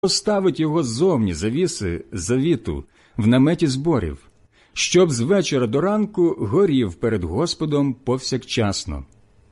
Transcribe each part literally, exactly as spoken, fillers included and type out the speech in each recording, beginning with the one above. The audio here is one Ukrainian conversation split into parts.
поставить його ззовні завіси завіту в наметі зборів, щоб з вечора до ранку горів перед Господом повсякчасно.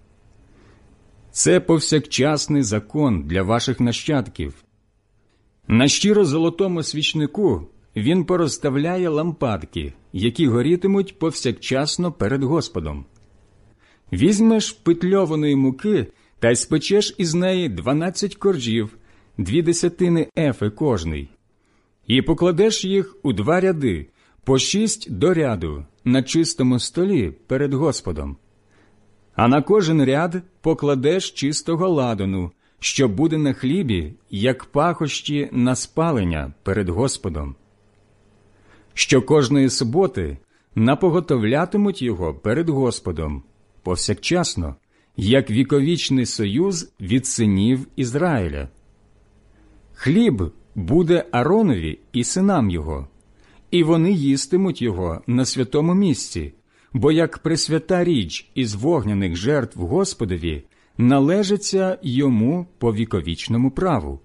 Це повсякчасний закон для ваших нащадків. На щиро-золотому свічнику він порозставляє лампадки, які горітимуть повсякчасно перед Господом. Візьмеш питльованої муки та й спечеш із неї дванадцять коржів, дві десятини ефи кожний, і покладеш їх у два ряди, по шість до ряду, на чистому столі перед Господом. А на кожен ряд покладеш чистого ладану, що буде на хлібі, як пахощі на спалення перед Господом. Що кожної суботи напоготовлятимуть його перед Господом, повсякчасно, як віковічний союз від синів Ізраїля. Хліб буде Ааронові і синам його, і вони їстимуть його на святому місці, бо як пресвята річ із вогняних жертв Господові належиться йому по віковічному праву.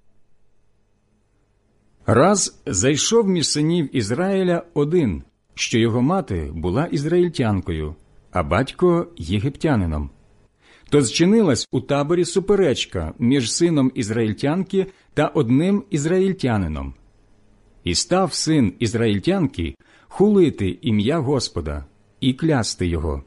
Раз зайшов між синів Ізраїля один, що його мати була ізраїльтянкою, а батько – єгиптянином. То зчинилась у таборі суперечка між сином ізраїльтянки та одним ізраїльтянином. І став син ізраїльтянки хулити ім'я Господа і клясти його.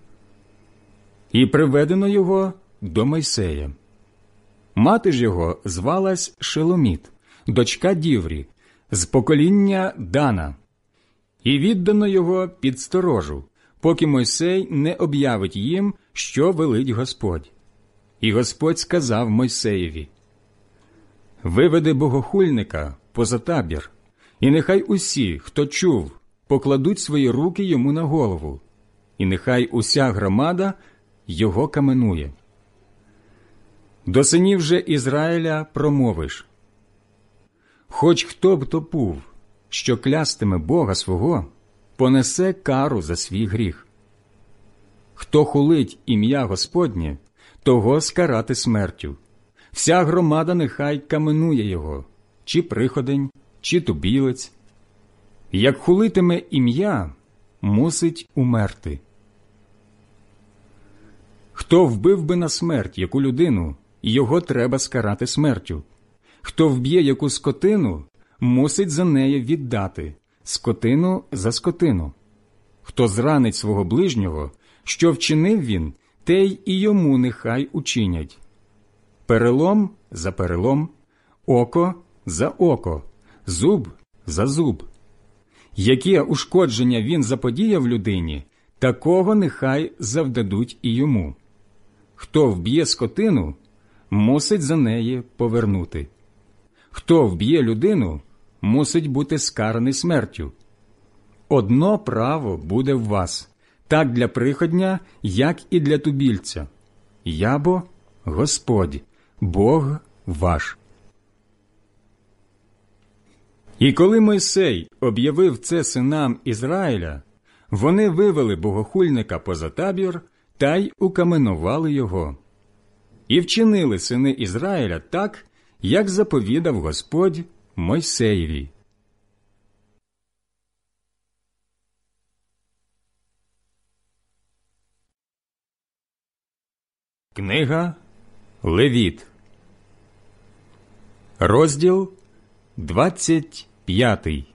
І приведено його до Мойсея. Мати ж його звалась Шеломіт, дочка Діврі, з покоління Дана. І віддано його під сторожу, поки Мойсей не об'явить їм, що велить Господь. І Господь сказав Мойсеєві: «Виведи богохульника поза табір, і нехай усі, хто чув, покладуть свої руки йому на голову, і нехай уся громада його каменує. До синів же Ізраїля промовиш: хоч хто б то був, що клястиме Бога свого, понесе кару за свій гріх. Хто хулить ім'я Господнє, того скарати смертю. Вся громада нехай каменує його, чи приходень, чи тубілець. Як хулитиме ім'я, мусить умерти. Хто вбив би на смерть яку людину, його треба скарати смертю. Хто вб'є яку скотину, мусить за неї віддати, скотину за скотину. Хто зранить свого ближнього, що вчинив він, те й і йому нехай учинять. Перелом за перелом, око за око, зуб за зуб. Яке ушкодження він заподіяв людині, такого нехай завдадуть і йому. Хто вб'є скотину, мусить за неї повернути. Хто вб'є людину, мусить бути скараний смертю. Одно право буде в вас, так для приходня, як і для тубільця. Я бо Господь, Бог ваш». І коли Мойсей об'явив це синам Ізраїля, вони вивели богохульника поза табір та й укаменували його. І вчинили сини Ізраїля так, як заповідав Господь Мойсеєві. Книга Левіт, розділ двадцять п'ятий.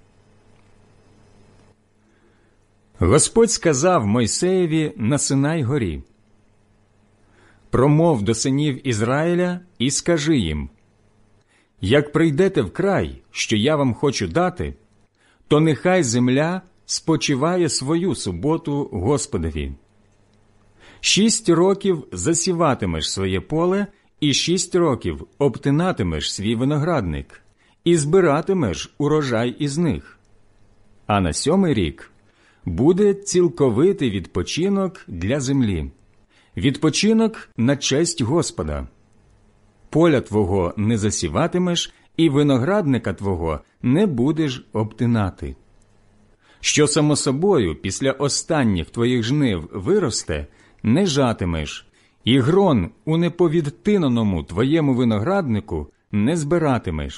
Господь сказав Мойсеєві на Синай-горі: «Промов до синів Ізраїля і скажи їм: як прийдете в край, що я вам хочу дати, то нехай земля спочиває свою суботу Господові. Шість років засіватимеш своє поле, і шість років обтинатимеш свій виноградник, і збиратимеш урожай із них. А на сьомий рік буде цілковитий відпочинок для землі, відпочинок на честь Господа. Поля твого не засіватимеш, і виноградника твого не будеш обтинати. Що само собою після останніх твоїх жнив виросте, не жатимеш, і грон у неповідтиненому твоєму винограднику не збиратимеш.